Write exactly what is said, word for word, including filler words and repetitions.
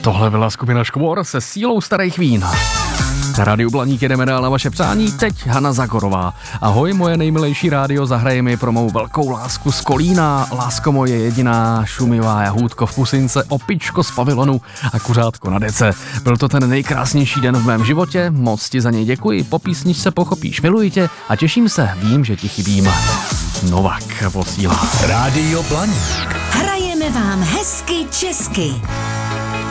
Tohle byla skupina Škvor se sílou starých vín. Na Rádiu Blaník jedeme dál na vaše přání, teď Hana Zagorová. Ahoj, moje nejmilejší rádio, zahraje mi pro mou velkou lásku z Kolína, lásko moje jediná, šumivá jahůdko v pusince, opičko z pavilonu a kuřátko na dece. Byl to ten nejkrásnější den v mém životě, moc ti za něj děkuji, po písničce pochopíš, miluji tě a těším se, vím, že ti chybím. Novak posílá. Rádio Blaník. Hrajeme vám hezky česky.